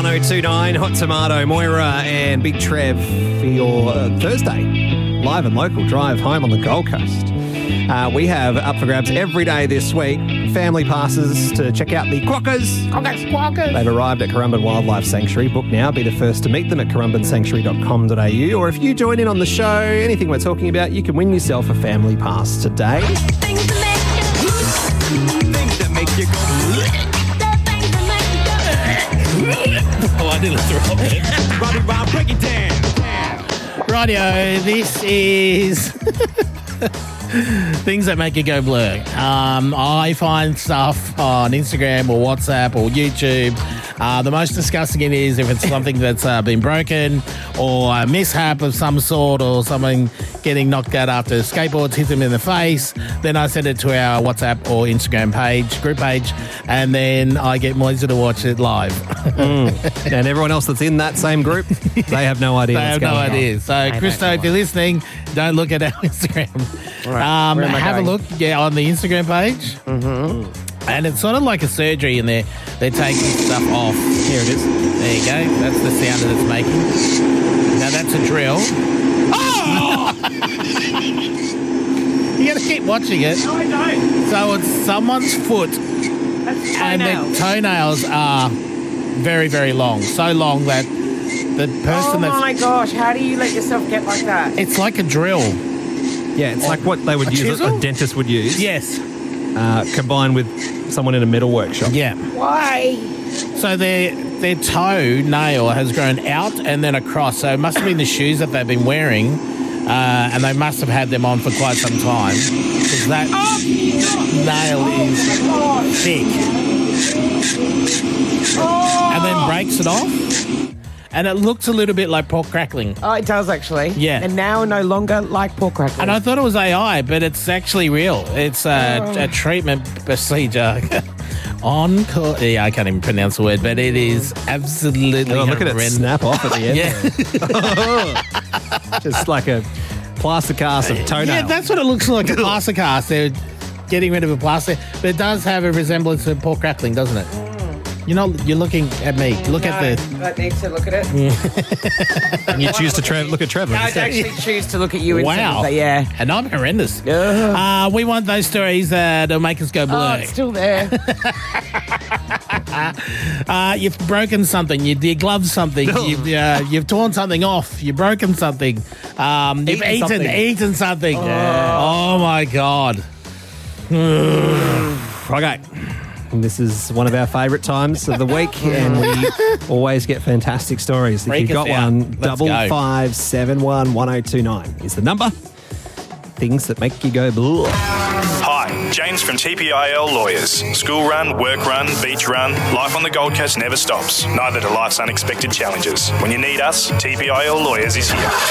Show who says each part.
Speaker 1: 1029, Hot Tomato, Moira and Big Trev for your Thursday live and local drive home on the Gold Coast. We have up for grabs every day this week family passes to check out the quokkas.
Speaker 2: Quokkas.
Speaker 1: They've arrived at Currumbin Wildlife Sanctuary. Book now. Be the first to meet them at currumbinsanctuary.com.au. Or if you join in on the show, anything we're talking about, you can win yourself a family pass today.
Speaker 3: Things that make you go.
Speaker 2: Oh, I nearly threw up there.
Speaker 3: Bobby Bob, break it down.
Speaker 2: Rightio, this is things that make you go blur. I find stuff on Instagram or WhatsApp or YouTube. The most disgusting it is if it's something that's been broken or a mishap of some sort or someone getting knocked out after skateboards hit them in the face. Then I send it to our WhatsApp or Instagram page, group page, and then I get Moisa to watch it live.
Speaker 1: And everyone else that's in that same group, they have no idea
Speaker 2: They
Speaker 1: what's
Speaker 2: have no
Speaker 1: going on.
Speaker 2: idea. So, Christo, if you're listening, don't look at our Instagram. Have a look on the Instagram page. Mm-hmm. And it's sort of like a surgery in there. They're taking stuff off.
Speaker 1: Here it is.
Speaker 2: There you go. That's the sound that it's making. Now that's a drill. Oh! You got to keep watching it.
Speaker 4: No, I don't.
Speaker 2: So it's someone's foot,
Speaker 4: That's
Speaker 2: and
Speaker 4: toenails.
Speaker 2: the toenails are very, very long. So long that the person
Speaker 4: Oh my gosh, how do you let yourself get like that?
Speaker 2: it's like a drill.
Speaker 1: Yeah, it's like what they would use,
Speaker 2: chisel?
Speaker 1: a dentist would use,
Speaker 2: Yes.
Speaker 1: combined with someone in a metal workshop.
Speaker 2: Yeah.
Speaker 4: Why?
Speaker 2: So their toe nail has grown out and then across. So it must have been the shoes that they've been wearing, and they must have had them on for quite some time because that nail is thick, and then breaks it off, and it looks a little bit like pork crackling.
Speaker 4: Oh, it does actually.
Speaker 2: Yeah.
Speaker 4: And now no longer like pork crackling.
Speaker 2: And I thought it was AI, but it's actually real. It's a treatment procedure. Yeah, I can't even pronounce the word, but it is absolutely
Speaker 1: Oh, look at it
Speaker 2: horrendous.
Speaker 1: snap off at the end.
Speaker 2: Yeah.
Speaker 1: Just like a plaster cast of toenail.
Speaker 2: Yeah, that's what it looks like, a plaster cast. They're getting rid of a plaster. But it does have a resemblance to pork crackling, doesn't it? You know, you're looking at me. Look at the...
Speaker 4: I need to look at it.
Speaker 1: And you choose to look at Trevor.
Speaker 4: No, I'd
Speaker 1: instead.
Speaker 4: actually choose to look at you instead.
Speaker 2: Wow.
Speaker 4: But yeah.
Speaker 2: And I'm horrendous.
Speaker 4: Ugh.
Speaker 2: We want those stories that'll make us go
Speaker 4: Oh,
Speaker 2: blur.
Speaker 4: it's still there.
Speaker 2: You've broken something. You gloved something. You've torn something off. You've broken something. You've eaten something. Oh my God.
Speaker 1: Okay. And this is one of our favourite times of the week, and we always get fantastic stories. If
Speaker 2: Freak
Speaker 1: you've
Speaker 2: us
Speaker 1: got
Speaker 2: out.
Speaker 1: one,
Speaker 2: Let's go.
Speaker 1: 55711029 is the number. Things that make you go blue.
Speaker 5: Hi, James from TPIL Lawyers. School run, work run, beach run, life on the Gold Coast never stops. Neither do life's unexpected challenges. When you need us, TPIL Lawyers is here.